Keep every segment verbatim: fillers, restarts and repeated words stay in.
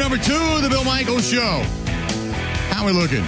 number two of the Bill Michaels Show. How we looking?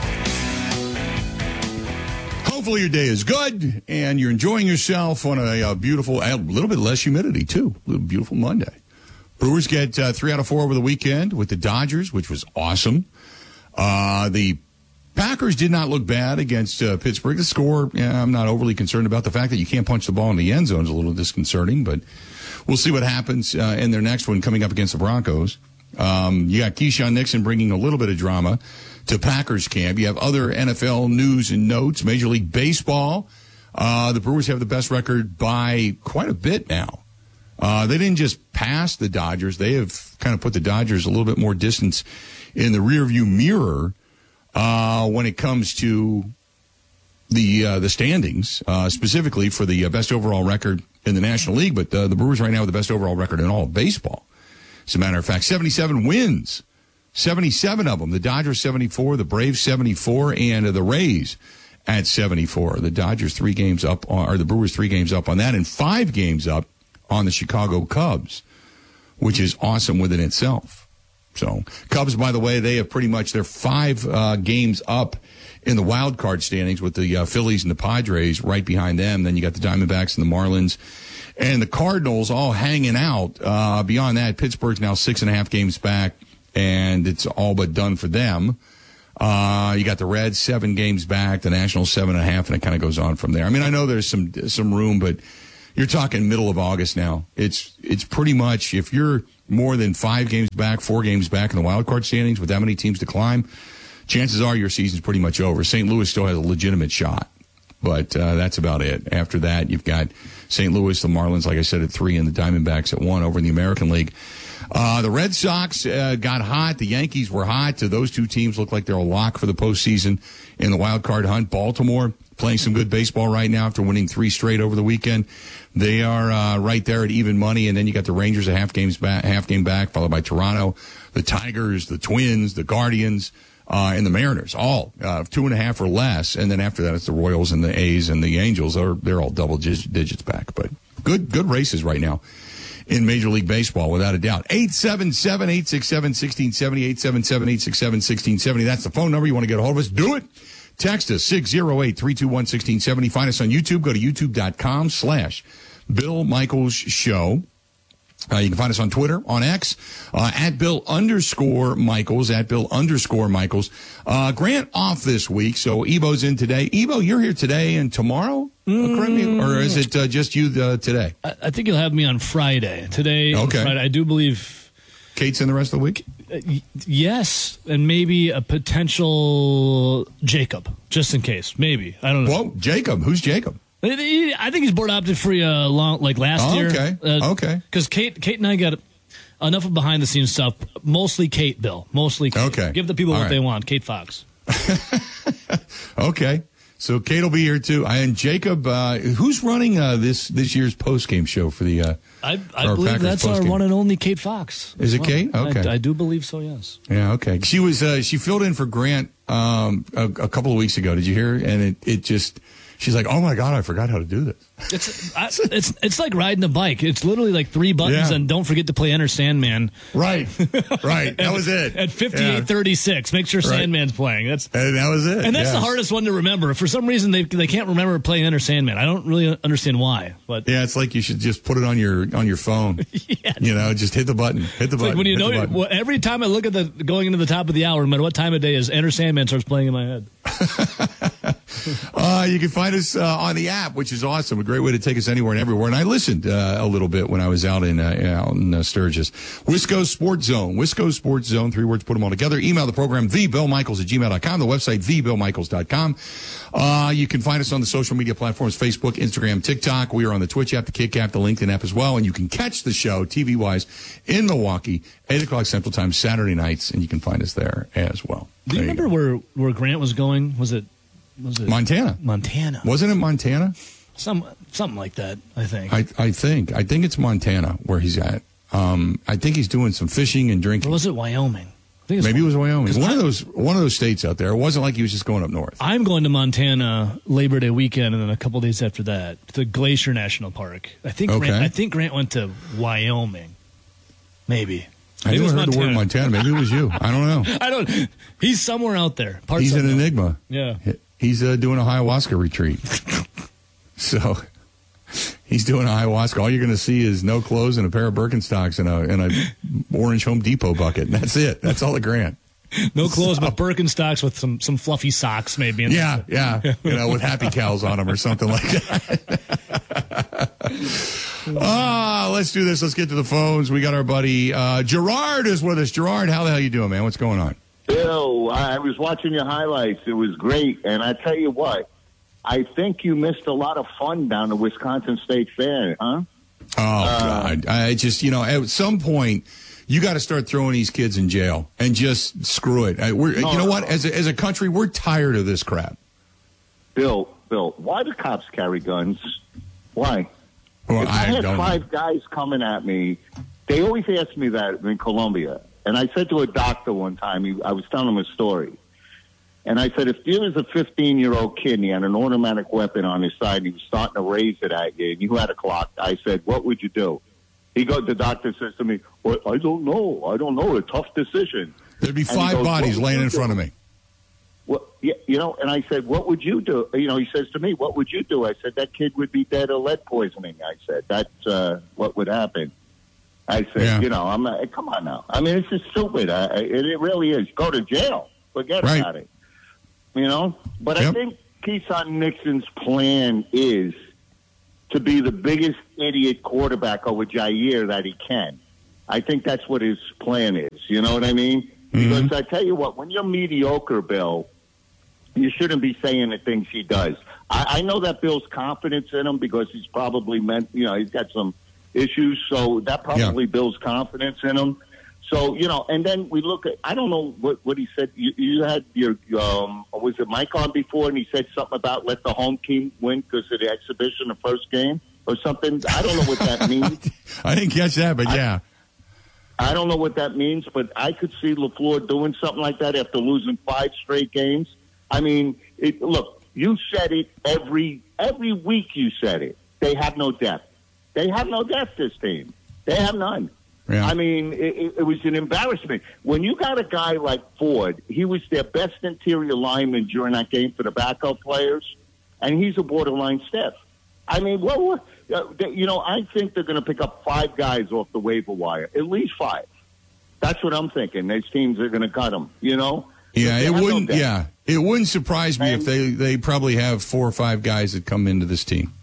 Hopefully your day is good and you're enjoying yourself on a, a beautiful, a little bit less humidity too. A little beautiful Monday. Brewers get uh, three out of four over the weekend with the Dodgers, which was awesome. Uh, the Packers did not look bad against uh, Pittsburgh. The score, yeah, I'm not overly concerned about. The fact that you can't punch the ball in the end zone is a little disconcerting, but we'll see what happens uh, in their next one coming up against the Broncos. Um, you got Keyshawn Nixon bringing a little bit of drama to Packers camp. You have other N F L news and notes. Major League Baseball. Uh, the Brewers have the best record by quite a bit now. Uh, they didn't just pass the Dodgers. They have kind of put the Dodgers a little bit more distance in the rearview mirror uh, when it comes to the uh, the standings, uh, specifically for the uh, best overall record in the National League. But uh, the Brewers right now have the best overall record in all of baseball. As a matter of fact, seventy-seven wins, seventy-seven of them. The Dodgers seventy-four, the Braves seventy-four, and uh, the Rays at seventy-four. The Dodgers three games up, on, or the Brewers three games up on that, and five games up on the Chicago Cubs, which is awesome within itself. So, Cubs, by the way, they have pretty much, they're five uh, games up in the wild card standings with the uh, Phillies and the Padres right behind them. Then you got the Diamondbacks and the Marlins and the Cardinals all hanging out. Uh, beyond that, Pittsburgh's now six and a half games back, and it's all but done for them. Uh, you got the Reds seven games back, the Nationals seven and a half, and it kind of goes on from there. I mean, I know there's some some room, but you're talking middle of August now. It's it's pretty much, if you're more than five games back, four games back in the wild card standings with that many teams to climb, chances are your season's pretty much over. Saint Louis still has a legitimate shot, but uh, that's about it. After that, you've got Saint Louis, the Marlins, like I said, at three, and the Diamondbacks at one over in the American League. Uh, the Red Sox uh, got hot. The Yankees were hot. So those two teams look like they're a lock for the postseason in the wild card hunt. Baltimore playing some good baseball right now after winning three straight over the weekend. They are uh, right there at even money. And then you got the Rangers a half games back, half game back, followed by Toronto, the Tigers, the Twins, the Guardians, uh, and the Mariners, all uh, two and a half or less. And then after that, it's the Royals and the A's and the Angels. They're, they're all double digits back. But good, good races right now in Major League Baseball, without a doubt. eight seven seven, eight six seven, one six seven zero, eight seven seven, eight six seven, one six seven zero. That's the phone number. You want to get a hold of us? Do it. Text us, six oh eight, three two one, one six seven zero. Find us on YouTube. Go to youtube.com slash Bill Michaels Show. Uh, you can find us on Twitter, on X, uh, at Bill underscore Michaels, at Bill underscore Michaels. Uh, Grant off this week, so Ebo's in today. Ebo, you're here today and tomorrow? Mm. Uh, correct me, or is it uh, just you uh, today? I, I think you'll have me on Friday. Today, okay. Friday, I do believe. Kate's in the rest of the week? Uh, y- yes, and maybe a potential Jacob, just in case. Maybe. I don't know. Whoa, Jacob. Who's Jacob? I think he's board opted free uh, long, like last oh, year. Okay. Uh, okay. Because Kate, Kate and I got enough of behind the scenes stuff. Mostly Kate, Bill. Mostly Kate. Okay. Give the people All what right. they want. Kate Fox. Okay. So Kate will be here too. And Jacob, uh, who's running uh, this this year's post game show for the? Uh, I, I our believe Packers that's our post-game? one and only Kate Fox. Is it well. Kate? Okay. I, I do believe so. Yes. Yeah. Okay. She was uh, she filled in for Grant um, a, a couple of weeks ago. Did you hear? And it it just. She's like, oh, my God, I forgot how to do this. It's I, it's it's like riding a bike. It's literally like three buttons, Yeah. and don't forget to play Enter Sandman. Right, right. That was it. At fifty-eight thirty-six, make sure Right. Sandman's playing. That's And that was it. And that's yes. the hardest one to remember. For some reason, they they can't remember playing Enter Sandman. I don't really understand why. But Yeah, it's like you should just put it on your on your phone. yeah, You know, just hit the button. Hit the it's button. like when you hit know the it, button. well, every time I look at the going into the top of the hour, no matter what time of day is, Enter Sandman starts playing in my head. Uh, you can find us uh, on the app, which is awesome. A great way to take us anywhere and everywhere. And I listened uh, a little bit when I was out in uh, out in uh, Sturgis. Wisco Sports Zone. Wisco Sports Zone. Three words, put them all together. Email the program, the bill michaels at gmail dot com. The website, the bill michaels dot com. Uh, you can find us on the social media platforms, Facebook, Instagram, TikTok. We are on the Twitch app, the Kick app, the LinkedIn app as well. And you can catch the show T V-wise in Milwaukee, eight o'clock Central Time, Saturday nights. And you can find us there as well. Do you There remember go. where, where Grant was going? Was it was it Montana. Montana. Wasn't it Montana? Some something like that, I think. I, I think. I think it's Montana where he's at. Um, I think he's doing some fishing and or drinking. was it Wyoming? I think it's Maybe it was Wyoming. 'Cause One I- of those one of those states out there. It wasn't like he was just going up north. I'm going to Montana Labor Day weekend, and then a couple days after that, to Glacier National Park. I think Okay. Grant, I think Grant went to Wyoming. Maybe. I Maybe never it heard was the word Montana. Maybe it was you. I don't know. I don't. He's somewhere out there. Parts He's an unknown. enigma. Yeah. He's uh, doing a ayahuasca retreat. So he's doing a ayahuasca. All you're going to see is no clothes and a pair of Birkenstocks and a and a orange Home Depot bucket. And that's it. That's all the grant. No clothes, so, but Birkenstocks with some, some fluffy socks, maybe. Yeah, yeah. You know, with Happy Cows on them or something like that. Ah, let's do this. Let's get to the phones. We got our buddy uh, Gerard is with us. Gerard, how the hell you doing, man? What's going on? Bill, I was watching your highlights. It was great. And I tell you what, I think you missed a lot of fun down the Wisconsin State Fair, huh? Oh, uh, God. I just, you know, at some point, you got to start throwing these kids in jail and just screw it. We're, no, you know what? As a, as a country, we're tired of this crap. Bill, Bill, why do cops carry guns? Why? Well, I, I had don't five guys coming at me. They always ask me that in Columbia. And I said to a doctor one time, he, I was telling him a story. And I said, if there was a fifteen-year-old kid and he had an automatic weapon on his side and he was starting to raise it at you and you had a clock, I said, what would you do? He goes, the doctor says to me, well, I don't know. I don't know. A tough decision. There'd be five goes, bodies laying in front of me. Well, yeah, you know, and I said, what would you do? You know, he says to me, what would you do? I said, that kid would be dead of lead poisoning. I said, that's uh, what would happen. I said, yeah. you know, I'm uh, come on now. I mean, it's just stupid. I, it, it really is. Go to jail. Forget right. about it. You know? But yep. I think Keyshawn Nixon's plan is to be the biggest idiot quarterback over Jair that he can. I think that's what his plan is. You know what I mean? Mm-hmm. Because I tell you what, when you're mediocre, Bill, you shouldn't be saying the things he does. I, I know that Bill's confidence in him because he's probably meant, you know, he's got some issues, so that probably yeah. builds confidence in him. So, you know, and then we look at, I don't know what, what he said. You, you had your, um, was it Mike on before, and he said something about let the home team win because of the exhibition, the first game or something. I don't know what that means. I didn't catch that, but I, yeah. I don't know what that means, but I could see LaFleur doing something like that after losing five straight games. I mean, it, look, you said it every every week you said it. They have no depth. They have no depth, this team. They have none. Yeah. I mean, it, it was an embarrassment. When you got a guy like Ford, he was their best interior lineman during that game for the backup players, and he's a borderline stiff. I mean, well, you know, I think they're going to pick up five guys off the waiver wire, at least five. That's what I'm thinking. These teams are going to cut them, you know? Yeah, it wouldn't. No yeah, it wouldn't surprise me and, if they, they probably have four or five guys that come into this team.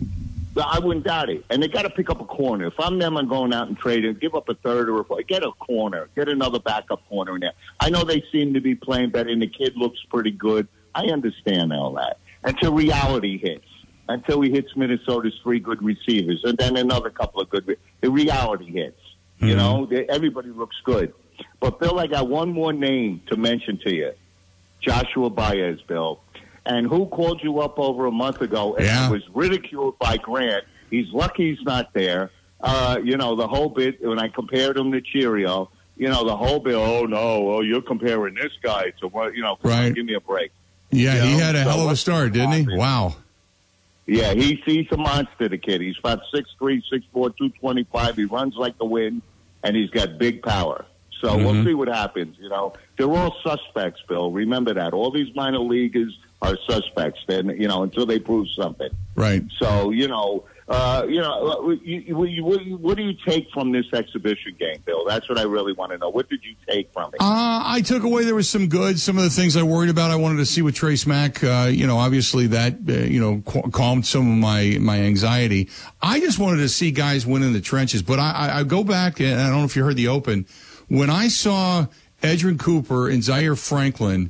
I wouldn't doubt it. And they got to pick up a corner. If I'm them, I'm going out and trading. Give up a third or a fourth. Get a corner. Get another backup corner in there. I know they seem to be playing better, and the kid looks pretty good. I understand all that. Until reality hits. Until he hits Minnesota's three good receivers, and then another couple of good. Re- the reality hits. Mm-hmm. You know, they, everybody looks good. But, Bill, I got one more name to mention to you. Joshua Baez, Bill. And who called you up over a month ago and yeah. was ridiculed by Grant? He's lucky he's not there. Uh, you know, the whole bit, when I compared him to Cheerio, you know, the whole bit, oh, no, oh, you're comparing this guy to what, you know, right. give me a break. Yeah, you know? he had a so hell of a start, didn't he? Wow. Yeah, he, he's a monster, the kid. He's about six three, six four, two twenty-five. He runs like the wind, and he's got big power. So mm-hmm. we'll see what happens, you know. They're all suspects, Bill. Remember that. All these minor leaguers are suspects, then, you know, until they prove something. Right. So, you know, uh, you know, you, you, you, what do you take from this exhibition game, Bill? That's what I really want to know. What did you take from it? Uh, I took away there was some good. Some of the things I worried about, I wanted to see with Trace Mack. Uh, you know, obviously that, uh, you know, qu- calmed some of my, my anxiety. I just wanted to see guys win in the trenches. But I, I, I go back, and I don't know if you heard the open, when I saw Edgerrin Cooper and Zaire Franklin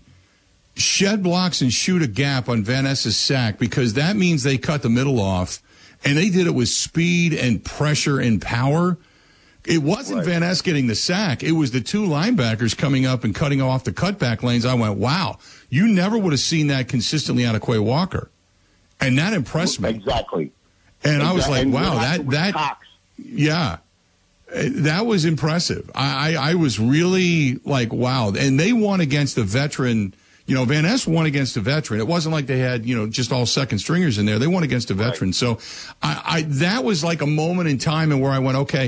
shed blocks and shoot a gap on Van Ness's sack, because that means they cut the middle off, and they did it with speed and pressure and power. It wasn't right. Van Ness getting the sack. It was the two linebackers coming up and cutting off the cutback lanes. I went, wow, you never would have seen that consistently out of Quay Walker. And that impressed me. Exactly. And exactly. I was like, and wow, that, that, Cox. yeah. That was impressive. I, I, I was really like, wow. And they won against a veteran. You know, Van Ness won against a veteran. It wasn't like they had, you know, just all second stringers in there. They won against a veteran. Right. So I, I, that was like a moment in time and where I went, okay,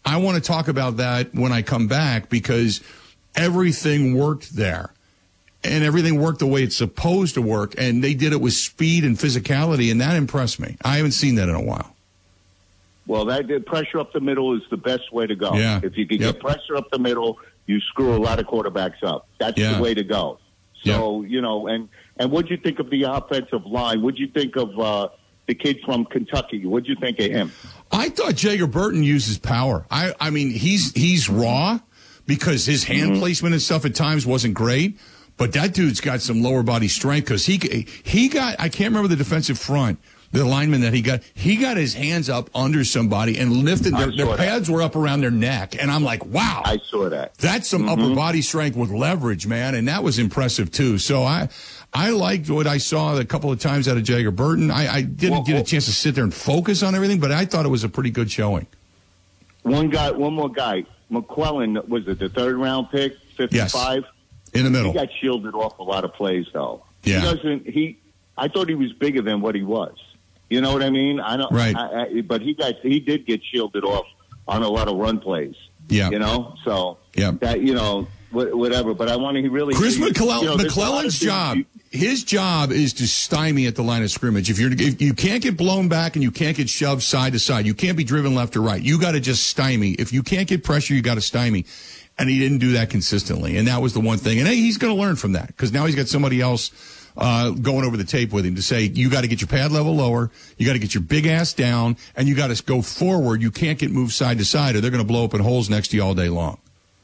I want to talk about that when I come back because everything worked there. And everything worked the way it's supposed to work. And they did it with speed and physicality, and that impressed me. I haven't seen that in a while. Well, that the pressure up the middle is the best way to go. Yeah. If you can Yep. get pressure up the middle, you screw a lot of quarterbacks up. That's Yeah. the way to go. So, you know, and, and what'd you think of the offensive line? What'd you think of uh, the kid from Kentucky? What'd you think of him? I thought Jager Burton uses power. I, I mean, he's he's raw because his hand Mm-hmm. placement and stuff at times wasn't great. But that dude's got some lower body strength because he he got, I can't remember the defensive front, the lineman that he got. He got his hands up under somebody and lifted. Their, their pads were up around their neck. And I'm like, wow. I saw that. That's some Mm-hmm. upper body strength with leverage, man. And that was impressive, too. So I I liked what I saw a couple of times out of Jager Burton. I, I didn't Well, get a well- chance to sit there and focus on everything, but I thought it was a pretty good showing. One guy, one more guy, McClellan, was it the third round pick, fifty-five? Yes. In the middle. He got shielded off a lot of plays, though. Yeah. He doesn't. He. I thought he was bigger than what he was. You know what I mean? I don't. Right. I, I, but he got. He did get shielded off on a lot of run plays. Yeah. You know. So. Yeah. That you know wh- whatever. But I want to really. Chris you McClellan, know, there's a lot of McClellan's things job, you- his job is to stymie at the line of scrimmage. If you're, if you can't get blown back and you can't get shoved side to side, you can't be driven left or right. You got to just stymie. If you can't get pressure, you got to stymie. And he didn't do that consistently. And that was the one thing. And hey, he's going to learn from that because now he's got somebody else uh, going over the tape with him to say, you got to get your pad level lower. You got to get your big ass down and you got to go forward. You can't get moved side to side or they're going to blow open holes next to you all day long.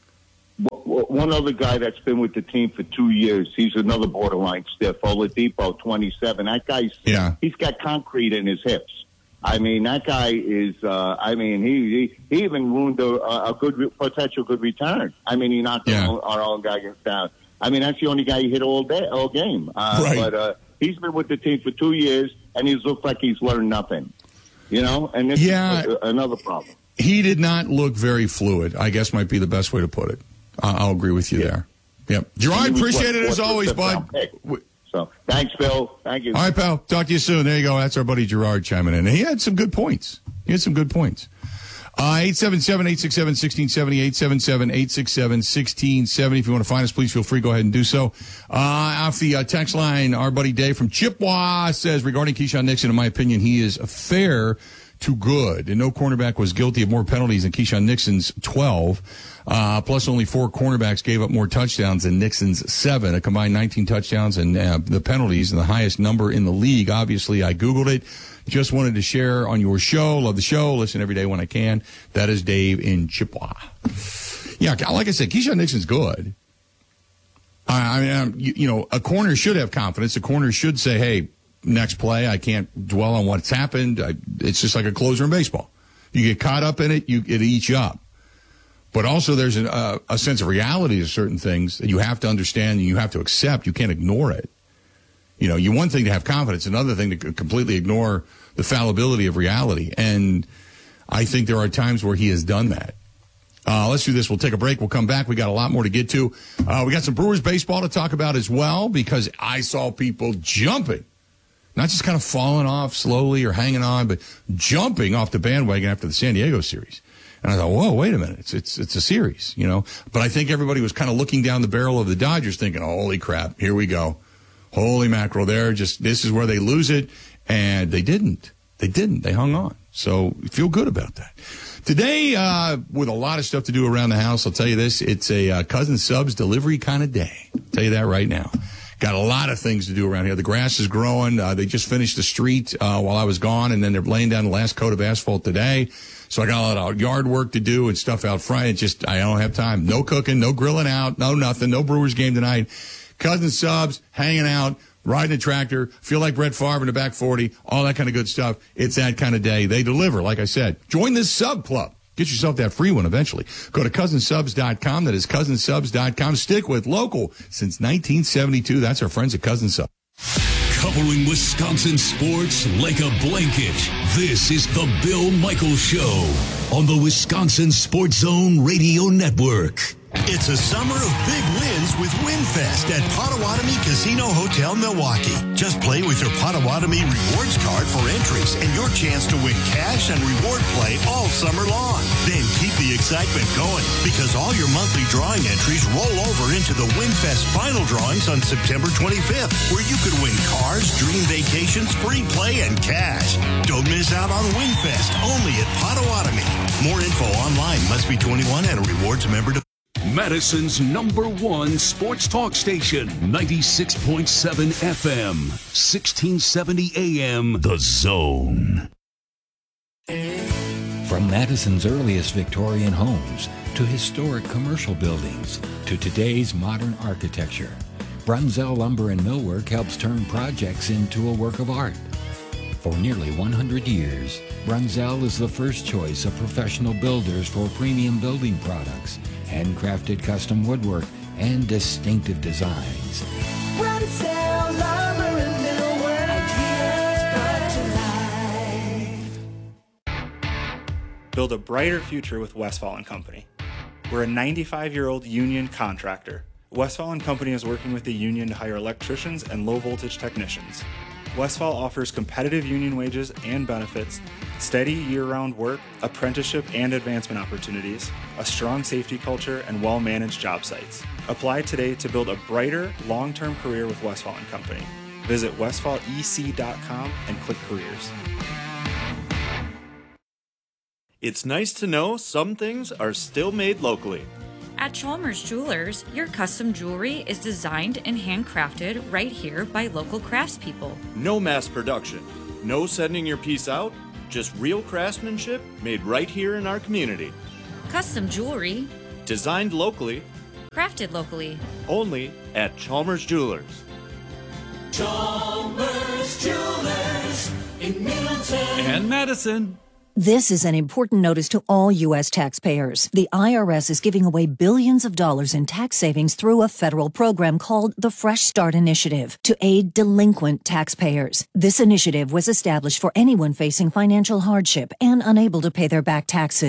One other guy that's been with the team for two years, he's another borderline stiff, Oladipo, twenty-seven. That guy's, Yeah. he's got concrete in his hips. I mean, that guy is, uh, I mean, he, he, he even ruined a, a good, potential good return. I mean, he knocked Yeah. our, our own guy down. I mean, that's the only guy he hit all day, all game. Uh, Right. But uh, he's been with the team for two years, and he's looked like he's learned nothing. You know? And this Yeah. is a, another problem. He did not look very fluid, I guess might be the best way to put it. Uh, I'll agree with you Yeah. there. Yep. Gerard, He was, appreciate what, it as fourth or always, fifth bud. round pick. So, thanks, Bill. Thank you. All right, pal. Talk to you soon. There you go. That's our buddy Gerard chiming in. He had some good points. He had some good points. Uh, eight seven seven, eight six seven, one six seven zero, eight seven seven, eight six seven, one six seven zero. If you want to find us, please feel free. Go ahead and do so. Uh, off the uh, text line, our buddy Dave from Chippewa says, regarding Keyshawn Nixon, in my opinion, he is fair to good. And no cornerback was guilty of more penalties than Keyshawn Nixon's twelve. Uh, plus only four cornerbacks gave up more touchdowns than Nixon's seven, a combined nineteen touchdowns and uh, the penalties and the highest number in the league. Obviously, I Googled it. Just wanted to share on your show. Love the show. Listen every day when I can. That is Dave in Chippewa. Yeah, like I said, Keyshawn Nixon's good. I, I mean, um, you, you know, a corner should have confidence. A corner should say, hey, next play, I can't dwell on what's happened. I, it's just like a closer in baseball. You get caught up in it, you it eats you up. But also there's an, uh, a sense of reality to certain things that you have to understand and you have to accept. You can't ignore it. You know, you one thing to have confidence, another thing to completely ignore the fallibility of reality. And I think there are times where he has done that. Uh, let's do this. We'll take a break. We'll come back. We got a lot more to get to. Uh, we got some Brewers baseball to talk about as well because I saw people jumping. Not just kind of falling off slowly or hanging on, but jumping off the bandwagon after the San Diego series. And I thought, whoa, wait a minute. It's it's it's a series, you know. But I think everybody was kind of looking down the barrel of the Dodgers thinking, holy crap, here we go. Holy mackerel, they're just, this is where they lose it. And they didn't. They didn't. They hung on. So feel good about that. Today, uh, with a lot of stuff to do around the house, I'll tell you this, it's a uh, Cousin Subs delivery kind of day. I'll tell you that right now. Got a lot of things to do around here. The grass is growing. Uh, they just finished the street uh, while I was gone, and then they're laying down the last coat of asphalt today. So I got a lot of yard work to do and stuff out front. It just, I don't have time. No cooking, no grilling out, no nothing, no Brewers game tonight. Cousin Subs, hanging out, riding a tractor, feel like Brett Favre in the back forty, all that kind of good stuff. It's that kind of day. They deliver, like I said. Join this sub club. Get yourself that free one eventually. Go to cousin subs dot com. That is cousin subs dot com. Stick with local since nineteen seventy-two. That's our friends at Cousin Subs. Covering Wisconsin sports like a blanket. This is the Bill Michaels Show on the Wisconsin Sports Zone Radio Network. It's a summer of big wins with WinFest at Potawatomi Casino Hotel, Milwaukee. Just play with your Potawatomi Rewards card for entries and your chance to win cash and reward play all summer long. Then keep the excitement going because all your monthly drawing entries roll over into the WinFest final drawings on September twenty-fifth, where you could win cars, dream vacations, free play, and cash. Don't miss out on WinFest, only at Potawatomi. More info online. Must be twenty-one and a rewards member to Madison's number one sports talk station, ninety-six point seven F M, sixteen seventy A M, The Zone. From Madison's earliest Victorian homes to historic commercial buildings to today's modern architecture, Brunzell Lumber and Millwork helps turn projects into a work of art. For nearly one hundred years, Brunzell is the first choice of professional builders for premium building products, handcrafted custom woodwork, and distinctive designs. Brunzell Lumber and Millwork, ideas brought to life. Build a brighter future with Westfall and Company. We're a ninety-five-year-old union contractor. Westfall and Company is working with the union to hire electricians and low-voltage technicians. Westfall offers competitive union wages and benefits, steady year-round work, apprenticeship and advancement opportunities, a strong safety culture, and well-managed job sites. Apply today to build a brighter, long-term career with Westfall and Company. Visit westfall e c dot com and click careers. It's nice to know some things are still made locally. At Chalmers Jewelers, your custom jewelry is designed and handcrafted right here by local craftspeople. No mass production, no sending your piece out, just real craftsmanship made right here in our community. Custom jewelry, designed locally, crafted locally, only at Chalmers Jewelers. Chalmers Jewelers in Middleton And Madison. This is an important notice to all U S taxpayers. The I R S is giving away billions of dollars in tax savings through a federal program called the Fresh Start Initiative to aid delinquent taxpayers. This initiative was established for anyone facing financial hardship and unable to pay their back taxes.